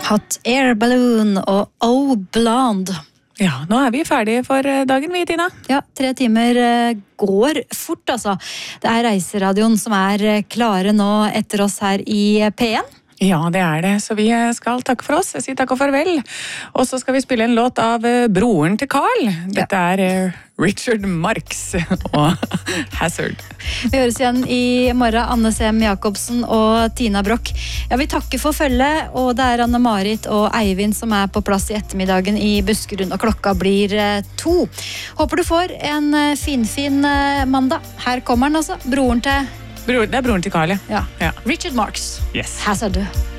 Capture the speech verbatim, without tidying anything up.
Hot Air Balloon og Oh Blonde. Ja, nå er vi ferdige for dagen, vi, Tina. Ja, tre timer går fort, altså. Det er Reiseradioen som er klare nå etter oss her i P en. Ja, det er det. Så vi skal takke for oss. Jeg sier takk og farvel. Og så skal vi spille en låt av broren til Carl. Dette ja. er Richard Marx og Hazard. Vi høres igjen i morgen. Anne Sem Jacobsen og Tina Brock. Ja, vi takker for følget, og det er Anne-Marit og Eivind som er på plass i ettermiddagen i Buskerud, og klokka blir to. Håper du får en finfin mandag. Her kommer den altså. Broren til... Bror, det er broren til Carl, ja. ja. Richard Marx. Yes. Hazard.